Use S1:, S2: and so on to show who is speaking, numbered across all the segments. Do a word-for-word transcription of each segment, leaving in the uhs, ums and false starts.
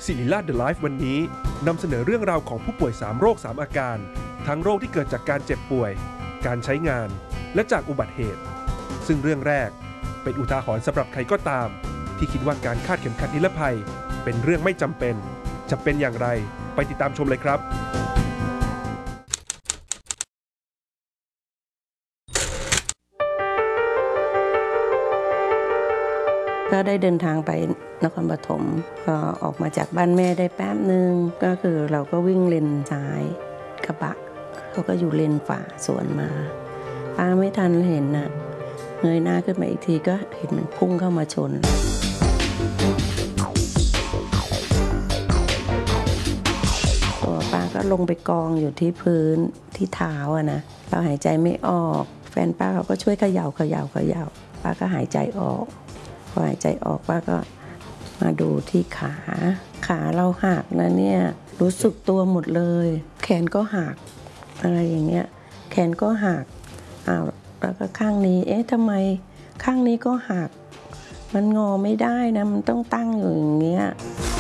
S1: ศิริราช The Life วันนี้นำเสนอเรื่องราวของผู้ป่วยสามโรคสามอาการทั้งโรคที่เกิดจากการเจ็บป่วยการใช้งานและจากอุบัติเหตุซึ่งเรื่องแรกเป็นอุทาหรณ์สำหรับใครก็ตามที่คิดว่าการคาดเข็มขัดนิรภัยเป็นเรื่องไม่จำเป็นจะเป็นอย่างไรไปติดตามชมเลยครับ
S2: ก็ได้เดินทางไปนครปฐมพอออกมาจากบ้านแม่ได้แป๊บนึงก็คือเราก็วิ่งเลนซ้ายกระบะเขาก็อยู่เลนขวาสวนมาป้าไม่ทันเห็นน่ะเงยหน้าขึ้นมาอีกทีก็เห็นมันพุ่งเข้ามาชนตัวป้าก็ลงไปกองอยู่ที่พื้นที่เท้าอะนะเราหายใจไม่ออกแฟนป้าเขาก็ช่วยเขย่าเขย่าเขย่าป้าก็หายใจออกพอหายใจออกป้าก็มาดูที่ขาขาเราหักนะเนี่ยรู้สึกตัวหมดเลยแขนก็หักอะไรอย่างเงี้ยแขนก็หักอ้าวแล้วก็ข้างนี้เอ๊ะทำไมข้างนี้ก็หักมันงอไม่ได้นะมันต้องตั้งอยู่อย่างเงี้ย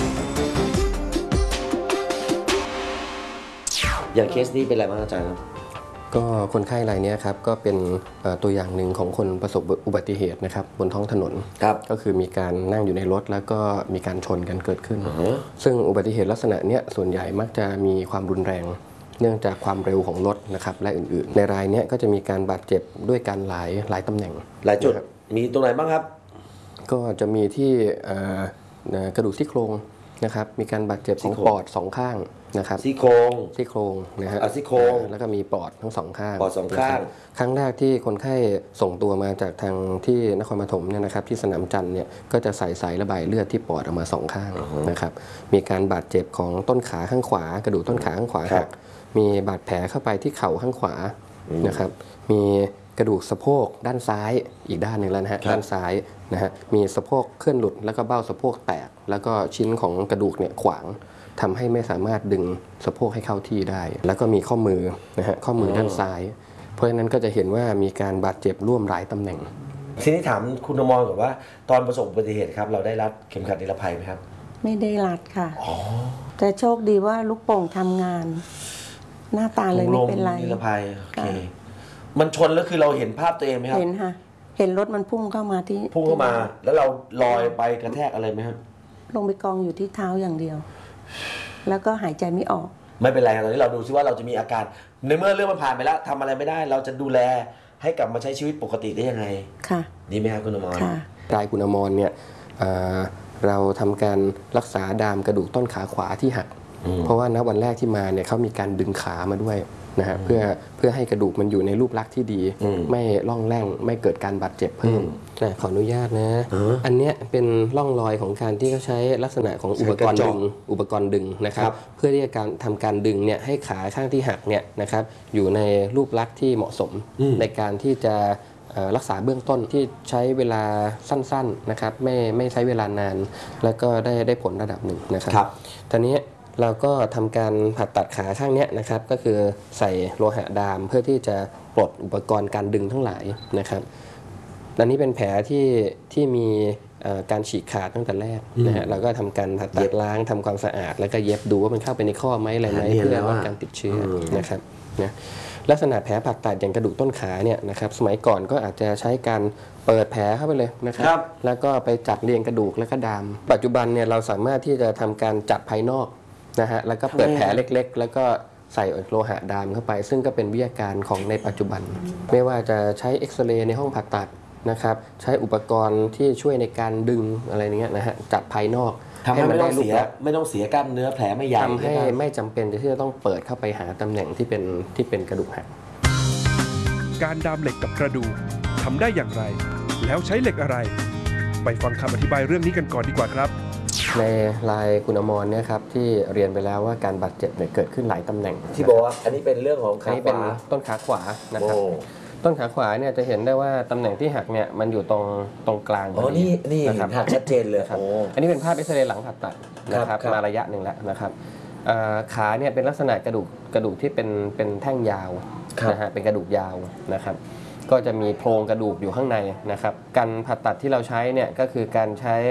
S3: อย่างเคสนี้เป็นอะไรบ้างอาจารย์ครับ
S4: ก็คนไข้รายนี้ครับก็เป็นตัวอย่างหนึ่งของคนประสบอุบัติเหตุนะครับบนท้องถนนก็คือมีการนั่งอยู่ในรถแล้วก็มีการชนกันเกิดขึ้น uh-huh. ซึ่งอุบัติเหตุลักษณะนี้ส่วนใหญ่มักจะมีความรุนแรงเนื่องจากความเร็วของรถนะครับและอื่นๆในรายนี้ก็จะมีการบาดเจ็บด้วยการหลายหลายตำแหน่ง
S3: หลายจุดมีตรงไหนบ้างครับ
S4: ก็จะมีที่กระดูกซี่โครงนะครับมีการบาดเจ็บของปอดสองข้างนะครับ
S3: ซี่โครง
S4: ซี่โครงนะฮะ
S3: ซี่โครง
S4: แล้วก็มีปอดทั้งสองข้าง
S3: ปอดสองข้าง
S4: ครั้งแรกที่คนไข้ส่งตัวมาจากทางที่นครปฐมเนี่ยนะครับที่สนามจันทร์เนี่ยก็จะใส่สายระบายเลือดที่ปอดออกมาสองข้างนะครับมีการบาดเจ็บของต้นขาข้างขวากระดูกต้นขาข้างขวาหักมีบาดแผลเข้าไปที่เข่าข้างขวานะครับมีกระดูกสะโพกด้านซ้ายอีกด้านหนึ่งแล้วนะฮะด้านซ้ายนะฮะมีสะโพกเคลื่อนหลุดแล้วก็เบ้าสะโพกแตกแล้วก็ชิ้นของกระดูกเนี่ยขวางทำให้ไม่สามารถดึงสะโพกให้เข้าที่ได้แล้วก็มีข้อมือนะฮะข้อมือด้านซ้ายเพราะฉะนั้นก็จะเห็นว่ามีการบาดเจ็บร่วมหลายตำแหน่ง
S3: ทีนี้ถามคุณอมรก่อนว่าตอนประสบอุบัติเหตุครับเราได้รัดเข็มขัดนิรภัยไหมครับ
S2: ไม่ได้รัดค่ะแต่โชคดีว่าลูกโป่งทำงานหน้าตาเลยไม่เป็นไร
S3: นิรภัยโอเคมันชนแล้วคือเราเห็นภาพตัวเองไหมครับ
S2: เห็นค่ะเห็นรถมันพุ่งเข้ามาที่
S3: พุ่งเข้ามาแล้วเราลอยไปกระแทกอะไรไหมครับ
S2: ลงไปกองอยู่ที่เท้าอย่างเดียวแล้วก็หายใจไม่ออก
S3: ไม่เป็นไรตอนนี้เราดูซิว่าเราจะมีอาการในเมื่อเรื่องมันผ่านไปแล้วทำอะไรไม่ได้เราจะดูแลให้กลับมาใช้ชีวิตปกติได้ยังไง
S2: ค่ะ
S3: ดีไหมครับคุณอมร
S2: ค่ะ
S4: รายคุณอมรเนี่ยเราทำการรักษาดามกระดูกต้นขาขวาที่หักเพราะว่าณวันแรกที่มาเนี่ยเขามีการดึงขามาด้วยนะฮะเพื่อเพื่อให้กระดูกมันอยู่ในรูปลักษณ์ที่ดีไม่ล่องแร่งไม่เกิดการบาดเจ็บเพิ่มแต่ขออนุญาตนะอันเนี้ยเป็นร่องรอยของการที่เขาใช้ลักษณะของอุปกรณ์ดึงอุปกรณ์ดึงนะครับเพื่อที่จะการทำการดึงเนี่ยให้ขาข้างที่หักเนี่ยนะครับอยู่ในรูปลักษณ์ที่เหมาะสมในการที่จะรักษาเบื้องต้นที่ใช้เวลาสั้นๆนะครับไม่ไม่ใช้เวลานานแล้วก็ได้ได้ผลระดับหนึ่งนะครับตอนนี้เราก็ทำการผ่าตัดขาข้างนี้นะครับก็คือใส่โลหะดามเพื่อที่จะปลดอุปกรณ์การดึงทั้งหลายนะครับอันนี้เป็นแผลที่ที่มีการฉีกขาดตั้งแต่แรกนะฮะเราก็ทำการผ่าตัดล้างทำความสะอาดแล้วก็เย็บดูว่ามันเข้าไปในข้อไหมอะไรไหมเพื่อลดการติดเชื้อนะครับนะลักษณะแผลผ่าตัดอย่างกระดูกต้นขาเนี่ยนะครับสมัยก่อนก็อาจจะใช้การเปิดแผลเข้าไปเลยนะครับแล้วก็ไปจัดเรียงกระดูกแล้วก็ดามปัจจุบันเนี่ยเราสามารถที่จะทำการจัดภายนอกนะฮะแล้วก็เปิดแผลเล็กๆแล้วก็ใส่โลหะดามเข้าไปซึ่งก็เป็นวิทยาการของในปัจจุบันไม่ว่าจะใช้เอ็กซเรย์ในห้องผ่าตัดนะครับใช้อุปกรณ์ที่ช่วยในการดึงอะไรเงี้ยนะฮะจัดภายนอก
S3: ทำให้ไม่ต้องเสียไม่ต้องเสียกล้ามเนื้อแผลไม่ใหญ่
S4: ทำให้ไม่จำเป็นที่จะต้องเปิดเข้าไปหาตำแหน่งที่เป็นที่เป็นกระดูกหัก
S1: การดามเหล็กกับกระดูกทำได้อย่างไรแล้วใช้เหล็กอะไรไปฟังคำอธิบายเรื่องนี้กันก่อนดีกว่าครับ
S4: ในรายคุณอมรเนี่ยครับที่เรียนไปแล้วว่าการบาดเจ็บเนี่ยเกิดขึ้นหลายตำแหน่ง
S3: ที่บอกว่าอันนี้เป็นเรื่องของขาขวา
S4: ต้นขาขวานะครับต้นขาขวาเนี่ยจะเห็นได้ว่าตำแหน่งที่หักเนี่ยมันอยู่ตรงตรงกลาง
S3: อ๋อนี่นี่หักชัดเจนเลย
S4: ครับอันนี้เป็นภาพเอ็กซเรย์หลังผ่าตัดนะครับมาระยะหนึ่งแล้วนะครับขาเนี่ยเป็นลักษณะกระดูกกระดูกที่เป็นเป็นแท่งยาวนะฮะเป็นกระดูกยาวนะครับก็จะมีโครงกระดูกอยู่ข้างในนะครับการผ่าตัดที่เราใช้เนี่ยก็คือการใช้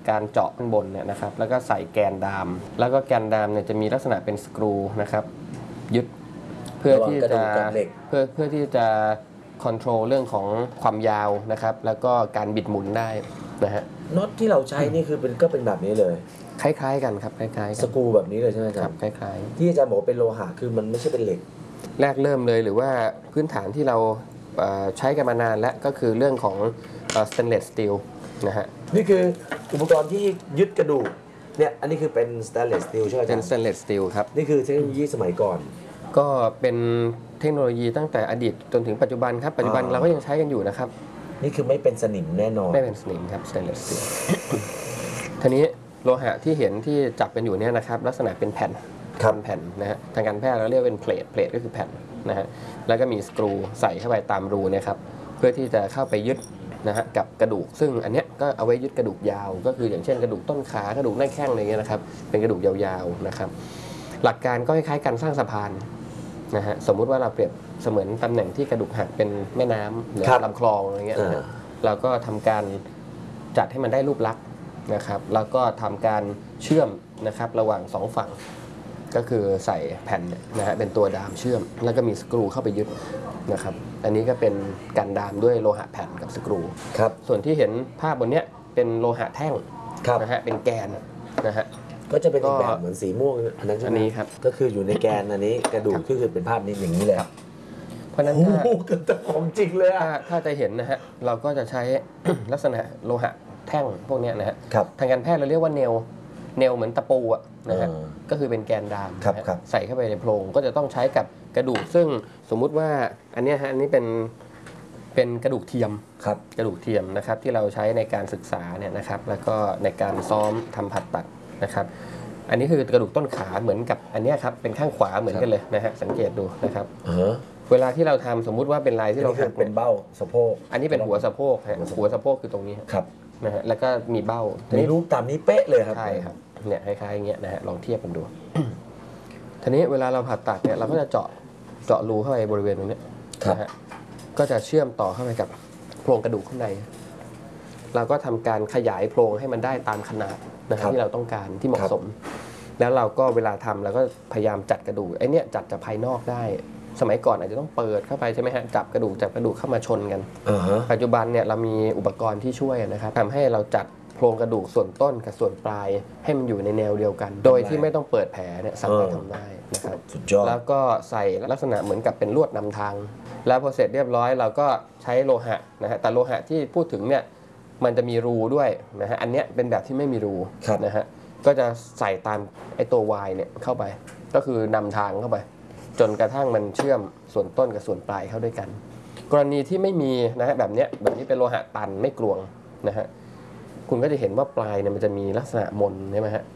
S4: การเจาะข้างบนเนี่ยนะครับแล้วก็ใส่แกนดาม แล้วก็แกนดามเนี่ยจะมีลักษณะเป็นสกรูนะครับยึดเพื่อที่จะเพื่อเพื่อที่จะคอนโทรลเรื่องของความยาวนะครับแล้วก็การบิดหมุนได้นะฮะ
S3: น็อตที่เราใช้นี่คือเป็นก็เป็นแบบนี้เลย
S4: คล้ายๆกันครับคล้ายๆ
S3: สกรูแบบนี้เลยใช่ไหมครับ
S4: คล้าย
S3: ๆที่อาจารย์บอกเป็นโลหะคือมันไม่ใช่เป็นเหล็ก
S4: แรกเริ่มเลยหรือว่าพื้นฐานที่เราใช้กันมานานแล้วก็คือเรื่องของ stainless steel นะฮะ
S3: นี่คืออุปกรณ์ที่ยึดกระดูกเนี่ยอันนี้คือเป็น stainless steel ใช่ไหม
S4: เป็น stainless steel ครับ
S3: นี่คือเทคโนโลยีสมัยก่อน
S4: ก็เป็นเทคโนโลยีตั้งแต่อดีตจนถึงปัจจุบันครับปัจจุบันเราก็ยังใช้กันอยู่นะครับ
S3: นี่คือไม่เป็นสนิมแน่นอน
S4: ไม่เป็นสนิมครับ stainless steel ทีนี้โลหะที่เห็นที่จับเป็นอยู่เนี่ยนะครับลักษณะเป็นแผ่นแผ่นนะฮะทางการแพทย์เราเรียกเป็นเพลทเพลทก็คือแผ่นนะฮะแล้วก็มีสกรูใส่เข้าไปตามรูเนี่ยครับเพื่อที่จะเข้าไปยึดนะฮะกับกระดูกซึ่งอันเนี้ยก็เอาไว้ยึดกระดูกยาวก็คืออย่างเช่นกระดูกต้นขากระดูกหน้าแข้งอะไรเงี้ยนะครับเป็นกระดูกยาวๆนะครับหลักการก็คล้ายๆการสร้างสะพานนะฮะสมมุติว่าเราเปรียบเสมือนตำแหน่งที่กระดูกหักเป็นแม่น้ำหรือลำคลองอะไรเงี้ยนะเราก็ทำการจัดให้มันได้รูปลักษณ์นะครับแล้วก็ทำการเชื่อมนะครับระหว่างสองฝั่งก็คือใส่แผ่นนะฮะเป็นตัวดามเชื่อมแล้วก็มีสกรูเข้าไปยึดนะครับอันนี้ก็เป็นการดามด้วยโลหะแผ่นกับสกรู
S3: ครับ
S4: ส่วนที่เห็นภาพบนเนี้ยเป็นโลหะแท่งนะฮะเป็นแกนนะฮะ
S3: ก็จะเป็นอีกแบบเหมือนสีม่วงอันนั้นใช่ไหม
S4: อันนี้ครับ
S3: ก็คืออยู่ในแกนอันนี้กระดูกก็คือเป็นภาพนี้อย่างนี้เลย
S4: เพราะนั้น
S3: ถ้าแต่ของจริงเลย
S4: ถ้าถ้าจะเห็นนะฮะเราก็จะใช้ ลักษณะโลหะแท่งพวกนี้นะฮะทางการแพทย์เราเรียกว่าเนลเนลเหมือนตะปูอะนะฮะก็คือเป็นแกนดามใส่เข้าไปในโพรงก็จะต้องใช้กับกระดูกซึ่งสมมุติว่าอันนี้ฮะอันนี้เป็นเป็นกระดูกเทียม
S3: ครับ
S4: กระดูกเทียมนะครับที่เราใช้ในการศึกษาเนี่ยนะครับแล้วก็ในการซ้อมทำผ่าตัดนะครับอันนี้คือกระดูกต้นขาเหมือนกับอันนี้ครับเป็นข้างขวาเหมือนกันเลยนะฮะสังเกตดูนะครับเวลาที่เราทำสมมุติว่าเป็นลายที่เราหัก
S3: เป็นเบ้าสะโพก
S4: อันนี้เป็นหัวสะโพกฮะหัวสะโพกคือตรงนี้
S3: ครับ
S4: นะฮะแล้วก็มีเบ้า
S3: มีรูปตามนี้เป๊ะเลยครับ
S4: ใช่ครับเนี่ยคล้ายๆอย่างเงี้ยนะฮะลองเทียบกันดู ทีนี้เวลาเราผ่าตัดเนี่ยเราก็จะเจาะเจาะรูเข้าไปบริเวณตรงนี้นะฮะก็จะเชื่อมต่อเข้าไปกับโพรงกระดูกข้างในเราก็ทำการขยายโพรงให้มันได้ตามขนาดนะครับที่เราต้องการที่เหมาะสมแล้วเราก็เวลาทำเราก็พยายามจัดกระดูกไอ้นี่จัดจากภายนอกได้สมัยก่อนอาจจะต้องเปิดเข้าไปใช่ไหมฮะจับกระดูกจับกระดูกเข้ามาชนกัน
S3: uh-huh.
S4: ปัจจุบันเนี่ยเรามีอุปกรณ์ที่ช่วยนะครับทำให้เราจัดโครงกระดูกส่วนต้นกับส่วนปลายให้มันอยู่ในแนวเดียวกันโดยที่ไม่ต้องเปิดแผลเนี่ยสามารถทำได้นะครับแล้วก็ใส่ลักษณะเหมือนกับเป็นลวดนำทางแล้วพอเสร็จเรียบร้อยเราก็ใช้โลหะนะฮะแต่โลหะที่พูดถึงเนี่ยมันจะมีรูด้วยนะฮะอันเนี้ยเป็นแบบที่ไม่มีรูนะฮะก็จะใส่ตามไอ้ตัว Y เนี่ยเข้าไปก็คือนำทางเข้าไปจนกระทั่งมันเชื่อมส่วนต้นกับส่วนปลายเข้าด้วยกันกรณีที่ไม่มีนะฮะแบบเนี้ยแบบนี้เป็นโลหะตันไม่กลวงนะฮะคุณก็จะเห็นว่าปลายเนี่ยมันจะมีลักษณะมนใช่ไหมฮะ